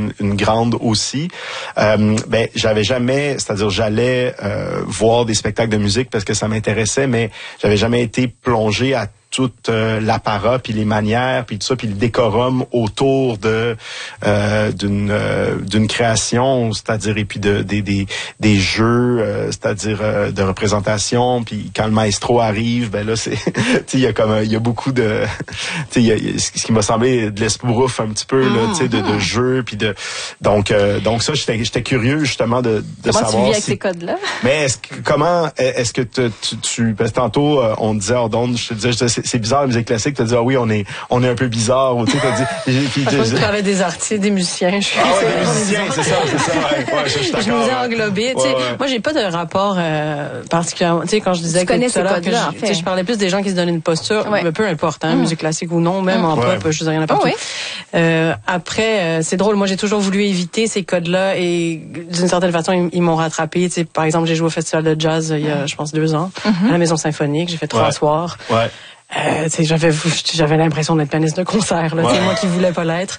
une grande aussi. Ben j'avais jamais, c'est-à-dire j'allais voir des spectacles de musique parce que ça m'intéressait, mais j'avais jamais été plongé à toute l'apparat puis les manières puis tout ça puis le décorum autour de d'une création, c'est-à-dire et puis des jeux, c'est-à-dire de représentation, puis quand le maestro arrive, ben là c'est tu sais il y a beaucoup de tu sais ce qui m'a semblé de l'esbrouf un petit peu là, tu sais de jeux puis de donc ça j'étais curieux justement de comment savoir tu vis avec ces codes-là. Mais est-ce que tu parce que tantôt on disait hors d'onde, je te disais c'est bizarre la musique classique, tu as dit oui on est un peu bizarre, ou tu sais t'as dit puis je parlais des artistes, des musiciens, des musiciens, c'est ça ouais, je suis d'accord. Je nous ai englobés, tu sais moi j'ai pas de rapport particulièrement, tu sais quand je disais que tout à l'heure que je parlais plus des gens qui se donnent une posture, mais peu importe musique classique ou non, même en pop, je veux dire, il y en a partout. Après c'est drôle, moi j'ai toujours voulu éviter ces codes-là et d'une certaine façon ils m'ont rattrapé, tu sais par exemple j'ai joué au festival de jazz il y a je pense 2 ans à la Maison Symphonique, j'ai fait 3 soirs. J'avais l'impression d'être pianiste de concert là, c'est moi qui voulais pas l'être.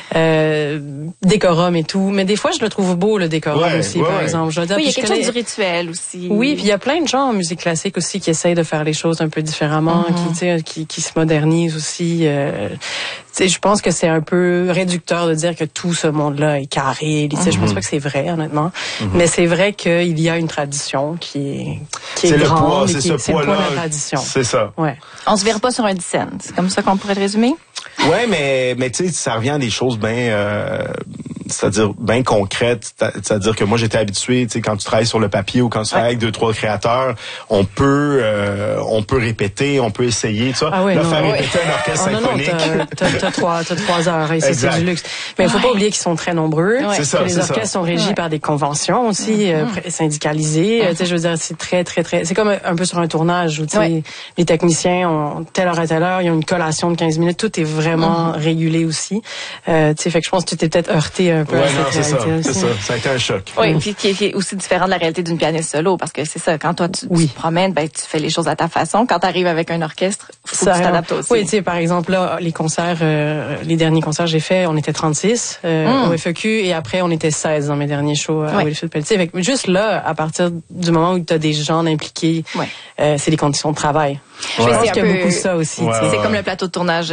Décorum et tout, mais des fois je le trouve beau le décorum aussi par exemple. Je veux dire, il y a quelque chose du rituel aussi. Oui, puis il y a plein de gens en musique classique aussi qui essayent de faire les choses un peu différemment, qui se modernisent aussi. Je pense que c'est un peu réducteur de dire que tout ce monde-là est carré. Je pense pas que c'est vrai, honnêtement. Mais c'est vrai qu'il y a une tradition qui est grande. C'est le poids de la tradition. C'est ça. Ouais. On se verra pas sur un 10 cents. C'est comme ça qu'on pourrait le résumer? Ouais, mais tu sais, ça revient à des choses c'est-à-dire bien concrètes, c'est-à-dire que moi j'étais habitué, tu sais, quand tu travailles sur le papier ou quand tu travailles avec 2-3 créateurs, on peut répéter, on peut essayer, tu vois. Faire répéter un orchestre symphonique. T'as 3 heures, et c'est du luxe. Mais il faut pas oublier qu'ils sont très nombreux. C'est ça, les orchestres sont régis par des conventions aussi syndicalisées. Tu sais, je veux dire, c'est très c'est comme un peu sur un tournage où tu sais les techniciens ont telle heure à telle heure, ils ont une collation de 15 minutes, tout est vraiment régulé aussi. Tu sais, fait que je pense que tu t'es peut-être heurté un peu à cette réalité aussi. Ça a été un choc. Oui, puis qui est aussi différent de la réalité d'une pianiste solo, parce que c'est ça, quand toi tu te promènes, ben tu fais les choses à ta façon. Quand tu arrives avec un orchestre, faut que tu t'adaptes aussi. Oui, tu sais, par exemple là, les concerts, les derniers concerts que j'ai faits, on était 36 au FEQ et après on était 16 dans mes derniers shows à Wilfrid-Pelletier. Fait que juste là, à partir du moment où tu as des gens impliqués, c'est les conditions de travail. Je pense qu'il y a beaucoup ça aussi. C'est comme le plateau de tournage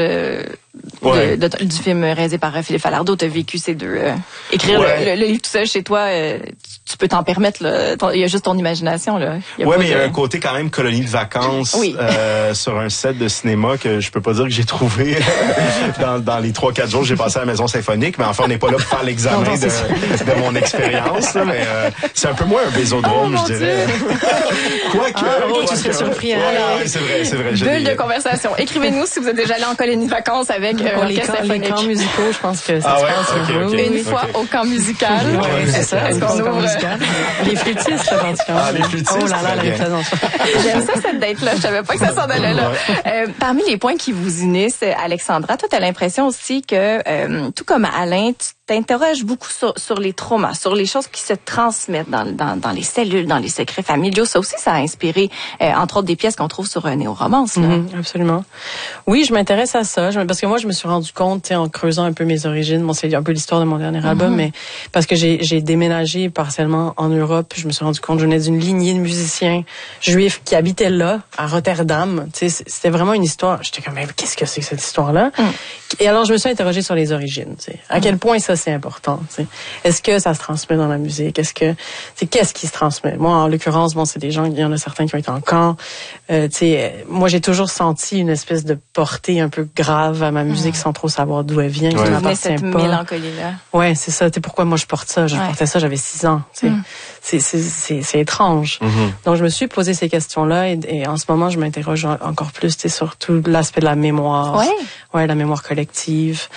du film réalisé par Philippe Falardeau. Tu as vécu ces deux. Écrire le livre tout seul chez toi, tu peux t'en permettre. Il y a juste ton imagination. Là. Mais il y a un côté quand même colonie de vacances sur un set de cinéma que je peux pas dire que j'ai trouvé dans les 3-4 jours que j'ai passé à la Maison Symphonique. Mais enfin, on n'est pas là pour faire l'examen de mon expérience. Là, mais c'est un peu moins un bésodrome, je dirais. Quoique. Tu serais surpris. C'est vrai. Bulle de conversation. Écrivez-nous si vous êtes déjà allé en colonie de vacances avec l'orchestre symphonique. Les camps musicaux, je pense que ça se passe. Une fois au camp musical. C'est ça. Est-ce qu'on ouvre les flûtistes, particulièrement. Les flûtistes. Oh là là, la représentation. J'aime ça, cette date-là. Je savais pas que ça s'en allait là. Parmi les points qui vous unissent, Alexandra, toi, t'as l'impression aussi que, tout comme Alain, tu t'interroges beaucoup sur les traumas, sur les choses qui se transmettent dans les cellules, dans les secrets familiaux. Ça aussi, ça a inspiré, entre autres, des pièces qu'on trouve sur Néo-Romance. Absolument. Oui, je m'intéresse à ça. Parce que moi, je me suis rendu compte, en creusant un peu mes origines, bon, c'est un peu l'histoire de mon dernier album, mais parce que j'ai déménagé partiellement en Europe, je me suis rendu compte que je venais d'une lignée de musiciens juifs qui habitaient là, à Rotterdam. Tu sais, c'était vraiment une histoire. J'étais comme, mais qu'est-ce que c'est que cette histoire-là? Et alors, je me suis interrogée sur les origines. Tu sais, à quel point ça c'est important. Tu sais. Est-ce que ça se transmet dans la musique? Qu'est-ce qui se transmet? Moi, en l'occurrence, bon, c'est des gens, il y en a certains qui ont été en camp. Tu sais, moi, j'ai toujours senti une espèce de portée un peu grave à ma musique sans trop savoir d'où elle vient, qui ne m'appartient cette pas. mélancolie-là. Ouais, c'est ça. Tu sais, pourquoi moi je porte ça? Je portais ça, j'avais 6 ans. Tu sais. C'est étrange. Donc, je me suis posé ces questions-là et en ce moment, je m'interroge encore plus, tu sais, sur tout l'aspect de la mémoire. Ouais, la mémoire collective.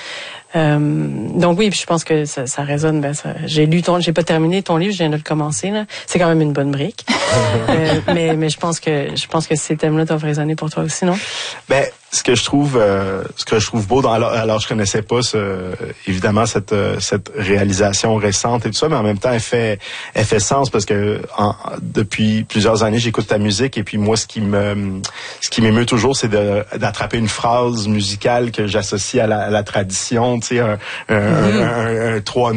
Donc oui, puis je pense que ça résonne. J'ai pas terminé ton livre, je viens de le commencer là. C'est quand même une bonne brique. Mais je pense que ces thèmes-là doivent résonner pour toi aussi, non? Ben, ce que je trouve beau alors je connaissais pas évidemment cette réalisation récente et tout ça, mais en même temps elle fait sens parce que depuis plusieurs années j'écoute ta musique et puis moi ce qui m'émeut toujours c'est d'attraper une phrase musicale que j'associe à la tradition, tu sais, un 3